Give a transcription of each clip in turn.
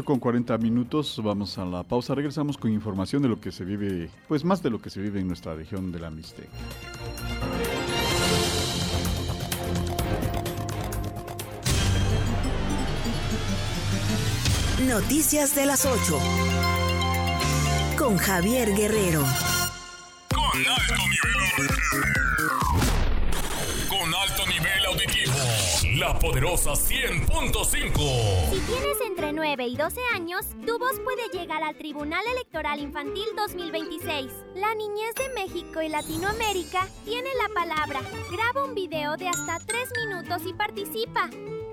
Con 40 minutos, vamos a la pausa. Regresamos con información de lo que se vive, pues más de lo que se vive en nuestra región de la Mixteca. Noticias de las 8. Con Javier Guerrero. Con alto nivel auditivo. La Poderosa 100.5. Si tienes entre 9 y 12 años, tu voz puede llegar al Tribunal Electoral Infantil 2026. La niñez de México y Latinoamérica tiene la palabra. Graba un video de hasta 3 minutos y participa.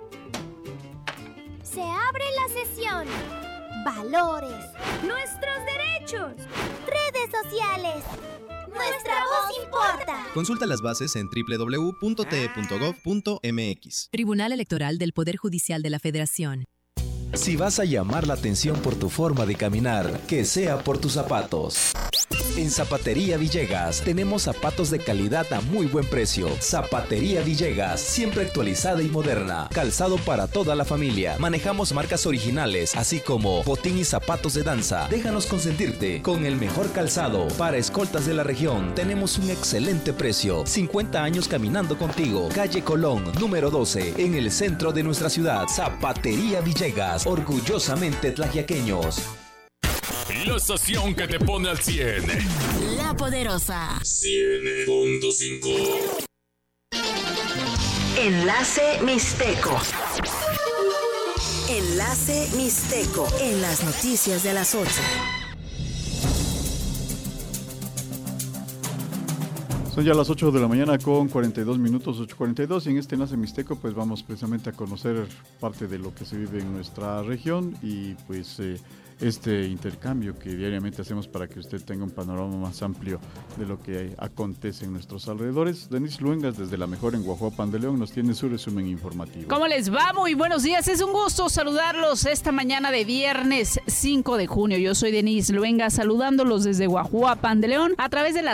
Se abre la sesión. Valores. Nuestros derechos. Redes sociales. Nuestra voz importa. Consulta las bases en www.te.gov.mx. Tribunal Electoral del Poder Judicial de la Federación. Si vas a llamar la atención por tu forma de caminar, que sea por tus zapatos. En Zapatería Villegas tenemos zapatos de calidad a muy buen precio. Zapatería Villegas, siempre actualizada y moderna. Calzado para toda la familia. Manejamos marcas originales, así como botín y zapatos de danza. Déjanos consentirte con el mejor calzado. Para escoltas de la región, tenemos un excelente precio. 50 años caminando contigo. Calle Colón, número 12, en el centro de nuestra ciudad. Zapatería Villegas, orgullosamente tlaxiaqueños. La estación que te pone al 100. La Poderosa 100.5. Enlace Mixteco. Enlace Mixteco en las noticias de las 8. Son ya las 8 de la mañana con 42 minutos, 8:42, y en este Enlace Mixteco pues vamos precisamente a conocer parte de lo que se vive en nuestra región y pues este intercambio que diariamente hacemos para que usted tenga un panorama más amplio de lo que acontece en nuestros alrededores. Denise Luengas, desde La Mejor en Guajuapan de León, nos tiene su resumen informativo. ¿Cómo les va? Muy buenos días, es un gusto saludarlos esta mañana de viernes 5 de junio. Yo soy Denise Luengas, saludándolos desde Guajuapan de León a través de la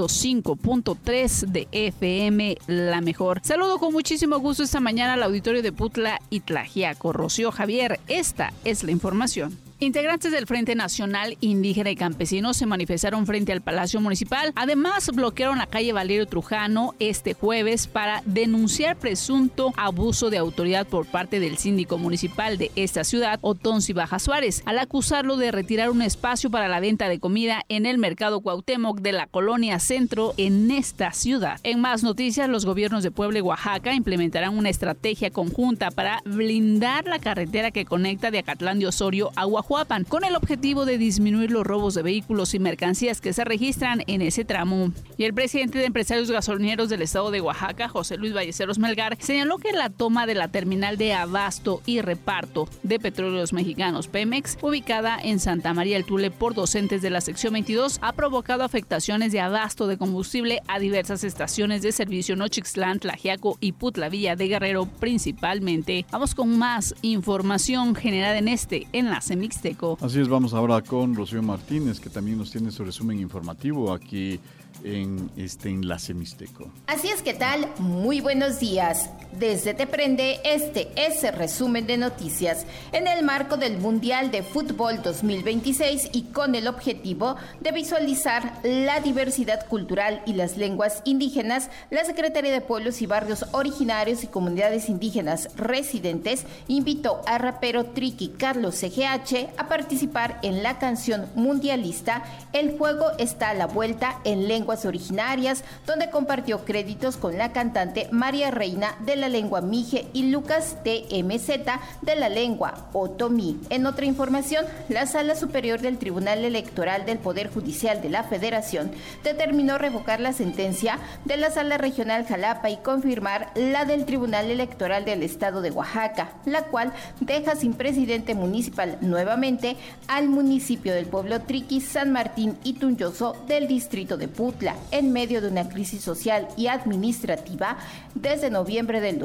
105.3 de FM La Mejor. Saludo con muchísimo gusto esta mañana al auditorio de Putla y Tlaxiaco. Rocío Javier, esta es la información. Integrantes del Frente Nacional Indígena y Campesino se manifestaron frente al Palacio Municipal. Además, bloquearon la calle Valerio Trujano este jueves para denunciar presunto abuso de autoridad por parte del síndico municipal de esta ciudad, Otonsi Baja Suárez, al acusarlo de retirar un espacio para la venta de comida en el Mercado Cuauhtémoc de la Colonia Centro en esta ciudad. En más noticias, los gobiernos de Puebla y Oaxaca implementarán una estrategia conjunta para blindar la carretera que conecta de Acatlán de Osorio a Guajuapan, con el objetivo de disminuir los robos de vehículos y mercancías que se registran en ese tramo. Y el presidente de Empresarios Gasolineros del estado de Oaxaca, José Luis Ballesteros Melgar, señaló que la toma de la terminal de abasto y reparto de Petróleos Mexicanos Pemex, ubicada en Santa María el Tule por docentes de la sección 22, ha provocado afectaciones de abasto de combustible a diversas estaciones de servicio Nochixtlán, Tlaxiaco y Putla Villa de Guerrero principalmente. Vamos con más información generada en este Enlace Mixteco. Así es, vamos ahora con Rocío Martínez, que también nos tiene su resumen informativo aquí en este Enlace Mixteco. Así es, ¿qué tal? Muy buenos días. Desde Te Prende, este es el resumen de noticias. En el marco del Mundial de Fútbol 2026 y con el objetivo de visualizar la diversidad cultural y las lenguas indígenas, la Secretaría de Pueblos y Barrios Originarios y Comunidades Indígenas Residentes invitó a rapero Triqui Carlos CGH a participar en la canción mundialista El Juego Está a la Vuelta en Lenguas Originarias, donde compartió créditos con la cantante María Reina de la lengua Mije y Lucas TMZ de la lengua Otomí. En otra información, la Sala Superior del Tribunal Electoral del Poder Judicial de la Federación determinó revocar la sentencia de la Sala Regional Jalapa y confirmar la del Tribunal Electoral del Estado de Oaxaca, la cual deja sin presidente municipal nuevamente al municipio del pueblo Triqui, San Martín y Tunyoso del distrito de Putla, en medio de una crisis social y administrativa desde noviembre del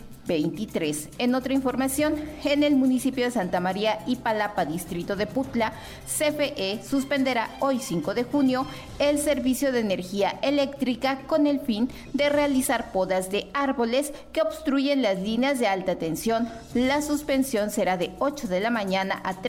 2023. En otra información, en el municipio de Santa María y Palapa, distrito de Putla, CFE suspenderá hoy 5 de junio el servicio de energía eléctrica con el fin de realizar podas de árboles que obstruyen las líneas de alta tensión. La suspensión será de 8 de la mañana a 3